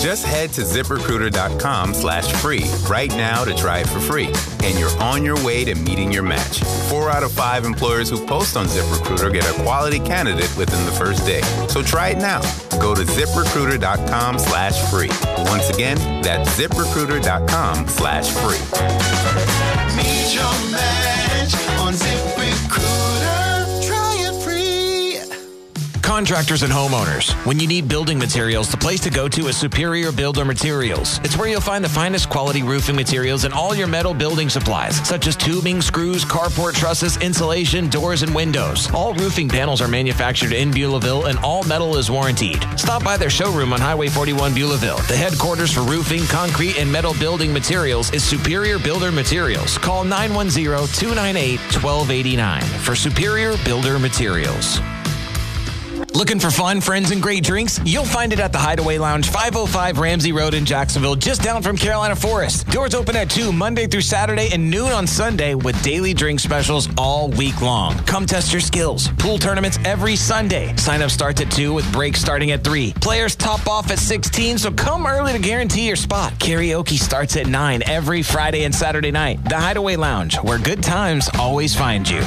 Just head to ZipRecruiter.com/free right now to try it for free. And you're on your way to meeting your match. 4 out of 5 employers who post on ZipRecruiter get a quality candidate within the first day. So try it now. Go to ZipRecruiter.com/free. Once again, that's ZipRecruiter.com/free. Meet your match on ZipRecruiter. Try it free. Contractors and homeowners, when you need building materials, the place to go to is Superior Builder Materials. It's where you'll find the finest quality roofing materials and all your metal building supplies, such as tubing, screws, carport trusses, insulation, doors, and windows. All roofing panels are manufactured in Beulahville, and all metal is warrantied. Stop by their showroom on Highway 41 Beulahville. The headquarters for roofing, concrete, and metal building materials is Superior Builder Materials. Call 910-298-1289 for Superior Builder Materials. Looking for fun, friends, and great drinks? You'll find it at the Hideaway Lounge, 505 Ramsey Road in Jacksonville, just down from Carolina Forest. Doors open at 2 Monday through Saturday and noon on Sunday with daily drink specials all week long. Come test your skills. Pool tournaments every Sunday. Sign up starts at 2 with breaks starting at 3. Players top off at 16, so come early to guarantee your spot. Karaoke starts at 9 every Friday and Saturday night. The Hideaway Lounge, where good times always find you.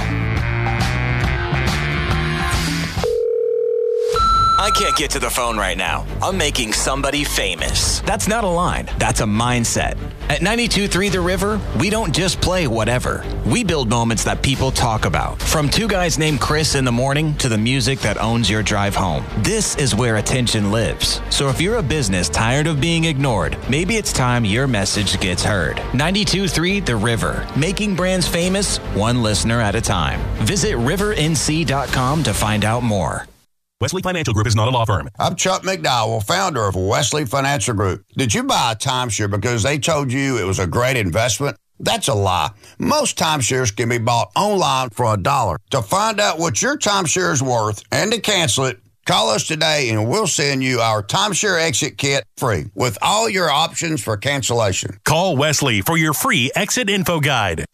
I can't get to the phone right now. I'm making somebody famous. That's not a line. That's a mindset. At 92.3 The River, we don't just play whatever. We build moments that people talk about. From Two Guys Named Chris in the morning to the music that owns your drive home. This is where attention lives. So if you're a business tired of being ignored, maybe it's time your message gets heard. 92.3 The River. Making brands famous, one listener at a time. Visit rivernc.com to find out more. Wesley Financial Group is not a law firm. I'm Chuck McDowell, founder of Wesley Financial Group. Did you buy a timeshare because they told you it was a great investment? That's a lie. Most timeshares can be bought online for $1. To find out what your timeshare is worth and to cancel it, call us today and we'll send you our timeshare exit kit free with all your options for cancellation. Call Wesley for your free exit info guide.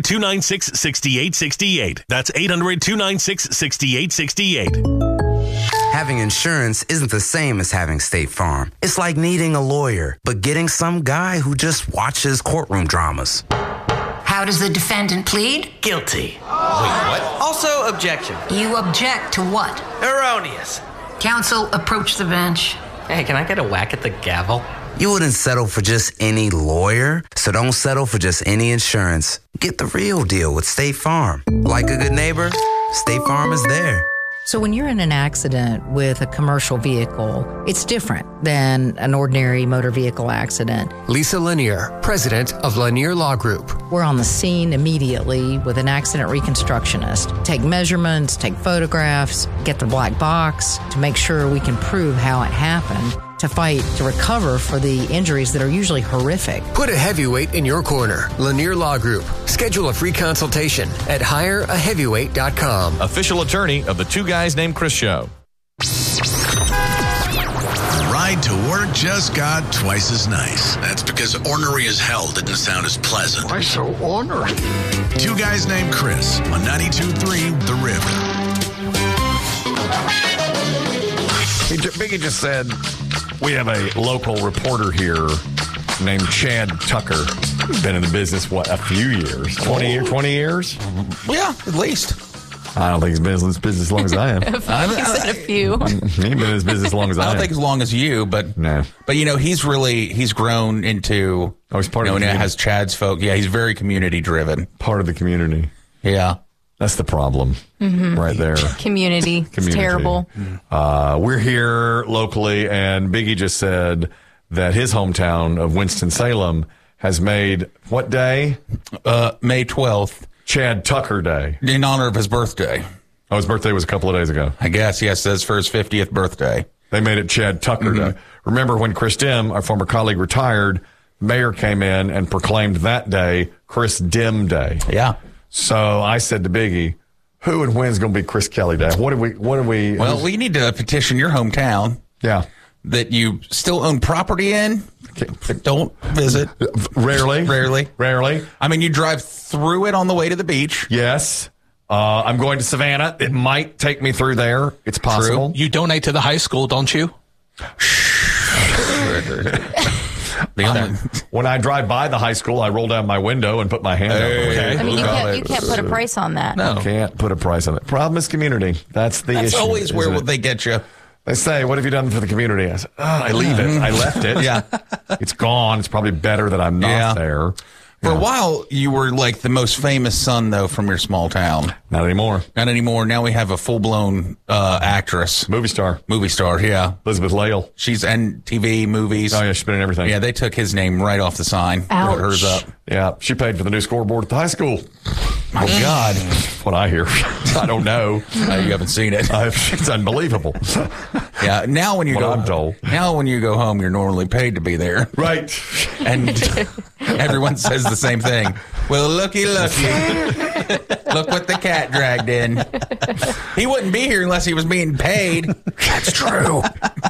800-296-6868. That's 800-296-6868. Having insurance isn't the same as having State Farm. It's like needing a lawyer, but getting some guy who just watches courtroom dramas. How does the defendant plead? Guilty. Wait, what? Also, objection. You object to what? Erroneous. Counsel, approach the bench. Hey, can I get a whack at the gavel? You wouldn't settle for just any lawyer, so don't settle for just any insurance. Get the real deal with State Farm. Like a good neighbor, State Farm is there. So when you're in an accident with a commercial vehicle, it's different than an ordinary motor vehicle accident. Lisa Lanier, president of Lanier Law Group. We're on the scene immediately with an accident reconstructionist. Take measurements, take photographs, get the black box to make sure we can prove how it happened, to fight to recover for the injuries that are usually horrific. Put a heavyweight in your corner. Lanier Law Group. Schedule a free consultation at hireaheavyweight.com. Official attorney of the Two Guys Named Chris show. The ride to work just got twice as nice. That's because ornery as hell didn't sound as pleasant. Why so ornery? Two Guys Named Chris on 92.3 The River. Biggie just said we have a local reporter here named Chad Tucker. He's been in the business, a few years? 20 years? Yeah, at least. I don't think he's been in this business as long as I am. He said a few. He ain't been in this business as long as I am. I don't think as long as you, but no. But he's grown into. Oh, he's part of the community. Has Chad's folk. Yeah, he's very community driven. Part of the community. Yeah. That's the problem right there. Community. It's terrible. We're here locally, and Biggie just said that his hometown of Winston-Salem has made what day? May 12th. Chad Tucker Day. In honor of his birthday. Oh, his birthday was a couple of days ago. I guess, yes, that's for his 50th birthday. They made it Chad Tucker Day. Remember when Chris Dim, our former colleague, retired, mayor came in and proclaimed that day Chris Dim Day. Yeah. So I said to Biggie, who and when's going to be Chris Kelly Day? What do we? Well, we need to petition your hometown. Yeah. That you still own property in. Don't visit. Rarely. I mean, you drive through it on the way to the beach. Yes. I'm going to Savannah. It might take me through there. It's possible. You donate to the high school, don't you? When I drive by the high school, I roll down my window and put my hand up. I mean, you can't put a price on that. No. Can't put a price on it. Problem is community. That's the issue. That's always where isn't it? they get you. They say, what have you done for the community? I say, I leave it. I left it. Yeah. It's gone. It's probably better that I'm not there. For a while, you were like the most famous son, though, from your small town. Not anymore. Not anymore. Now we have a full-blown actress. Movie star, yeah. Elizabeth Lale. She's in TV, movies. Oh, yeah, she's been in everything. Yeah, they took his name right off the sign. Ouch. Put hers up. Yeah, she paid for the new scoreboard at the high school. My God. What I hear. I don't know. You haven't seen it. It's unbelievable. Yeah, now when you I'm told. Now when you go home, you're normally paid to be there. Right. And everyone says the same thing. Well, looky. Look what the cat dragged in. He wouldn't be here unless he was being paid. That's true.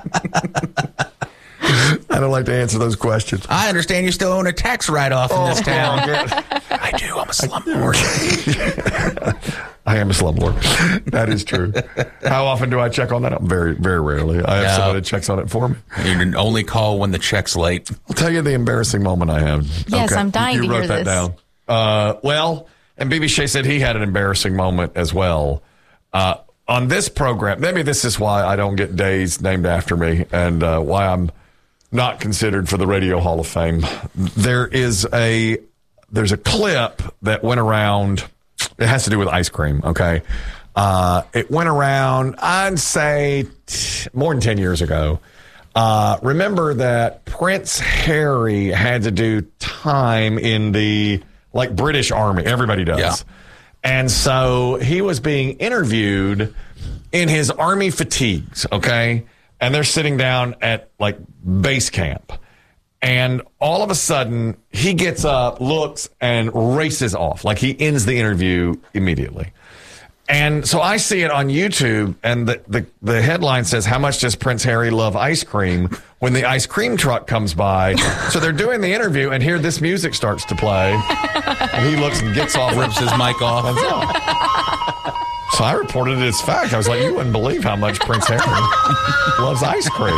I don't like to answer those questions. I understand you still own a tax write-off in this town. I do. I'm a slumlord. I am a slumlord. That is true. How often do I check on that? Very, very rarely. I have someone that checks on it for me. You can only call when the check's late. I'll tell you the embarrassing moment I have. Yes, I'm dying to You hear wrote that this. down. Well, and BB Shea said he had an embarrassing moment as well. On this program, maybe this is why I don't get days named after me and why I'm not considered for the Radio Hall of Fame. There's a clip that went around. It has to do with ice cream, okay? It went around, I'd say, more than 10 years ago. Remember that Prince Harry had to do time in the, British Army. Everybody does. Yeah. And so he was being interviewed in his army fatigues, okay? And they're sitting down at, base camp. And all of a sudden, he gets up, looks, and races off. He ends the interview immediately. And so I see it on YouTube, and the headline says, "How much does Prince Harry love ice cream?" when the ice cream truck comes by. So they're doing the interview, and here this music starts to play. And he looks and gets off. Rips his mic off. So I reported it as fact. I was like, you wouldn't believe how much Prince Harry loves ice cream.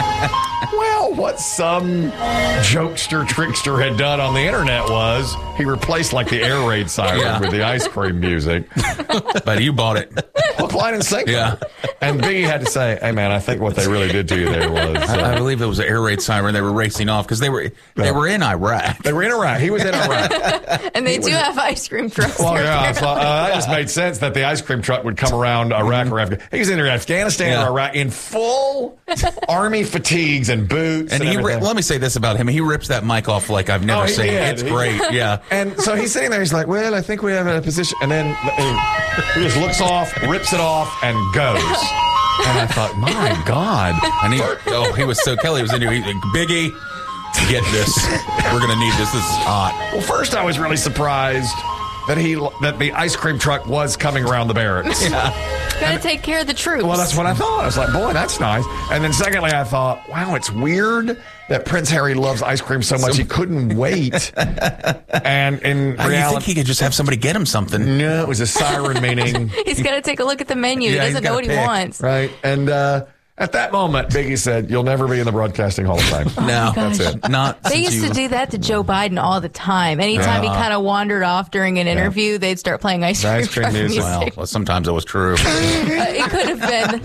Well, what some jokester, trickster had done on the internet was he replaced the air raid siren with the ice cream music. But you bought it. Hook, line, and sinker. Yeah. And Biggie had to say, hey, man, I think what they really did to you there was... I believe it was an air raid siren. They were racing off because they were in Iraq. They were in Iraq. He was in Iraq. And they do have ice cream trucks. Well, there, yeah, too. so, that just made sense that the ice cream truck would come around Iraq or Afghanistan. He was in Afghanistan or Iraq in full army fatigues and boots. And let me say this about him. He rips that mic off like I've never seen. It's great. Yeah. And so he's sitting there. He's like, well, I think we have a position. And then he just looks off, rips it off, and goes. And I thought, my God. And he was so, Kelly was into it. He's like, Biggie, get this. We're going to need this. This is hot. Well, first I was really surprised that the ice cream truck was coming around the barracks. Got to take care of the troops. Well, that's what I thought. I was like, boy, that's nice. And then secondly, I thought, wow, it's weird that Prince Harry loves ice cream so much he couldn't wait. And in reality, you think he could just have somebody get him something? No, it was a siren meeting. He's got to take a look at the menu. He doesn't know what he wants. Right. And at that moment, Biggie said, you'll never be in the Broadcasting Hall of Fame. No, that's it. Not They used to do that to Joe Biden all the time. Anytime he kind of wandered off during an interview, they'd start playing ice cream truck music. Well, sometimes it was true. It could have been.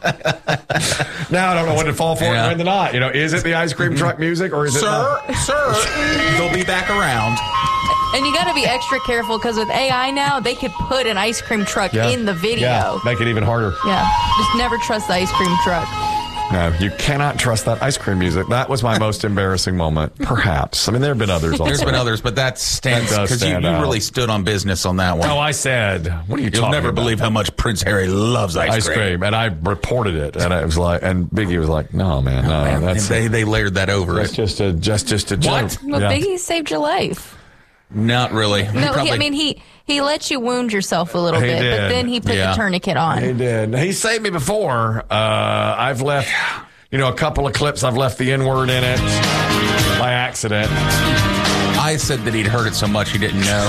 Now I don't know when to fall for it and when to not. Is it the ice cream truck music or is it not? Sir, they'll be back around. And you got to be extra careful because with AI now, they could put an ice cream truck in the video. Yeah, make it even harder. Yeah, just never trust the ice cream truck. No, you cannot trust that ice cream music. That was my most embarrassing moment, perhaps. I mean, there have been others also. There's been others, but that stands because you really stood on business on that one. No, I said, what are you talking about? You'll never believe how much Prince Harry loves ice cream. And I reported it, and I was like, and Biggie was like, no, man, no. That's, they layered that over. That's just a joke. What? Well, Biggie saved your life. Not really. No, he lets you wound yourself a little bit, but then he put the tourniquet on. He did. He saved me before. I've left, a couple of clips. I've left the N-word in it by accident. I said that he'd heard it so much he didn't know.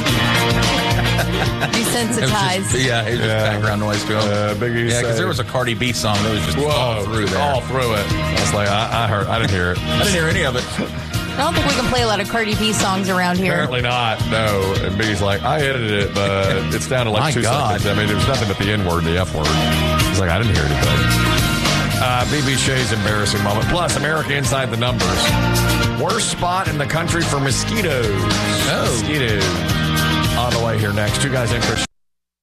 Desensitized. It was just background noise to him. Because there was a Cardi B song that was just all through there. All through it. I was like, I didn't hear it. I didn't hear any of it. I don't think we can play a lot of Cardi B songs around here. Apparently not. No. And B's like, I edited it, but it's down to like 2 seconds. I mean, there was nothing but the N word, the F word. He's like, I didn't hear anything. BB Shea's embarrassing moment. Plus, America Inside the Numbers. Worst spot in the country for mosquitoes. Mosquitoes. On the way here next. 2 guys named Chris.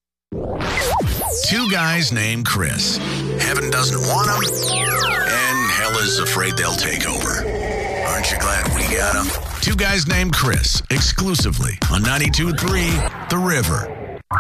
2 guys named Chris. Heaven doesn't want them, and hell is afraid they'll take over. Aren't you glad we got them? 2 guys named Chris, exclusively on 92.3 The River.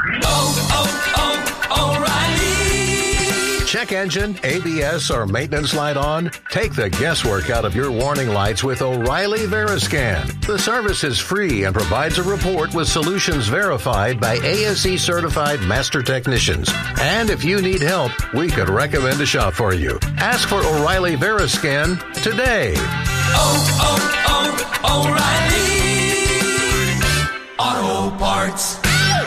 O'Reilly. Check engine, ABS, or maintenance light on? Take the guesswork out of your warning lights with O'Reilly Veriscan. The service is free and provides a report with solutions verified by ASE certified master technicians. And if you need help, we could recommend a shop for you. Ask for O'Reilly Veriscan today. O'Reilly Auto Parts.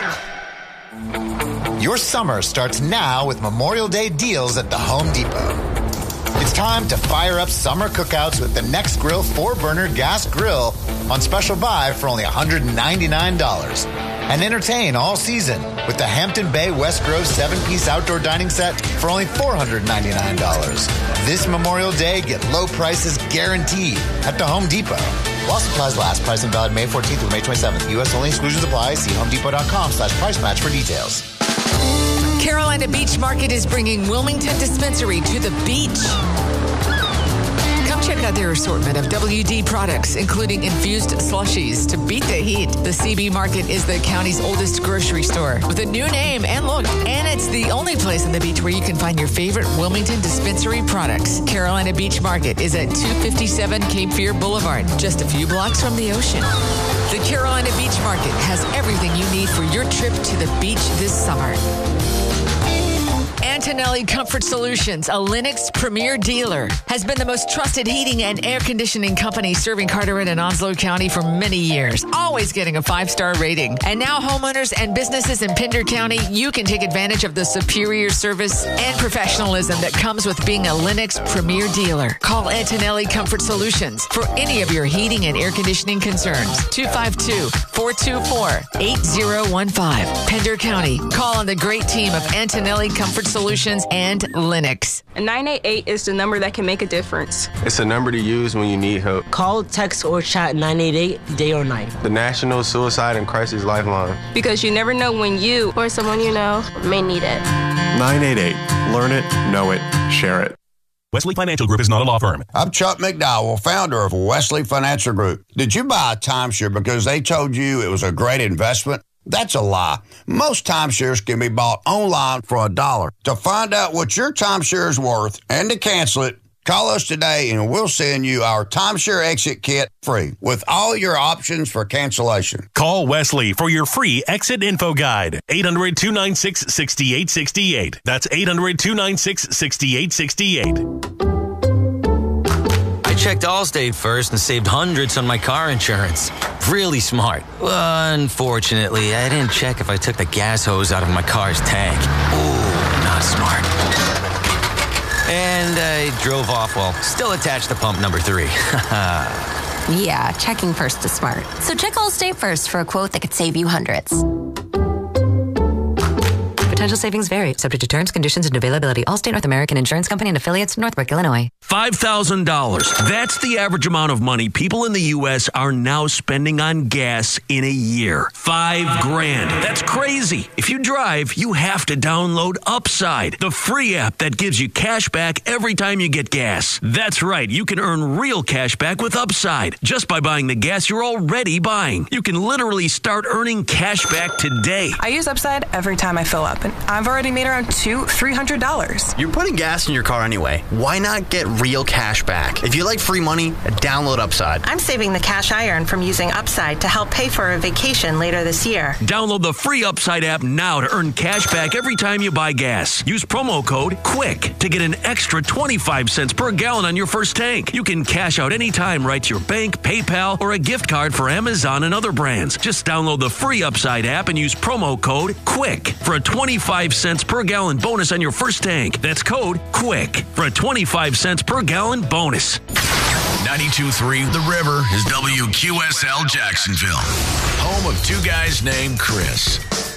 Your summer starts now with Memorial Day deals at the Home Depot. It's time to fire up summer cookouts with the NextGrill 4-burner gas grill on special buy for only $199. And entertain all season with the Hampton Bay West Grove 7-piece outdoor dining set for only $499. This Memorial Day, get low prices guaranteed at the Home Depot. While supplies last, pricing valid May 14th through May 27th. U.S. only, exclusions apply. See homedepot.com/price match for details. Carolina Beach Market is bringing Wilmington Dispensary to the beach. Come check out their assortment of WD products, including infused slushies to beat the heat. The CB Market is the county's oldest grocery store with a new name and look. And it's the only place on the beach where you can find your favorite Wilmington Dispensary products. Carolina Beach Market is at 257 Cape Fear Boulevard, just a few blocks from the ocean. The Carolina Beach Market has everything you need for your trip to the beach this summer. Antonelli Comfort Solutions, a Lennox premier dealer, has been the most trusted heating and air conditioning company serving Carteret and Onslow County for many years, always getting a 5-star rating. And now homeowners and businesses in Pender County, you can take advantage of the superior service and professionalism that comes with being a Lennox premier dealer. Call Antonelli Comfort Solutions for any of your heating and air conditioning concerns. 252-424-8015. Pender County. Call on the great team of Antonelli Comfort Solutions and Lennox. 988 is the number that can make a difference. It's a number to use when you need help. Call, text, or chat 988 day or night. The National Suicide and Crisis Lifeline. Because you never know when you or someone you know may need it. 988. Learn it, know it, share it. Wesley Financial Group is not a law firm. I'm Chuck McDowell, founder of Wesley Financial Group. Did you buy a timeshare because they told you it was a great investment? That's a lie. Most timeshares can be bought online for $1. To find out what your timeshare is worth and to cancel it, call us today and we'll send you our timeshare exit kit free with all your options for cancellation. Call Wesley for your free exit info guide. 800-296-6868. That's 800-296-6868. I checked Allstate first and saved hundreds on my car insurance. Really smart. Unfortunately, I didn't check if I took the gas hose out of my car's tank. Ooh, not smart. And I drove off while still attached to pump number 3. Yeah, checking first is smart. So check Allstate first for a quote that could save you hundreds. Potential savings vary, subject to terms, conditions, and availability. Allstate North American Insurance Company and affiliates, Northbrook, Illinois. $5,000. That's the average amount of money people in the U.S. are now spending on gas in a year. $5,000. That's crazy. If you drive, you have to download Upside, the free app that gives you cash back every time you get gas. That's right. You can earn real cash back with Upside just by buying the gas you're already buying. You can literally start earning cash back today. I use Upside every time I fill up. I've already made around $200-$300. You're putting gas in your car anyway. Why not get real cash back? If you like free money, download Upside. I'm saving the cash I earn from using Upside to help pay for a vacation later this year. Download the free Upside app now to earn cash back every time you buy gas. Use promo code QUICK to get an extra 25 cents per gallon on your first tank. You can cash out anytime right to your bank, PayPal, or a gift card for Amazon and other brands. Just download the free Upside app and use promo code QUICK for a 25 cents per gallon bonus on your first tank. That's code QUICK for a 25 cents per gallon bonus. 92.3 The River is WQSL Jacksonville, home of two guys named Chris.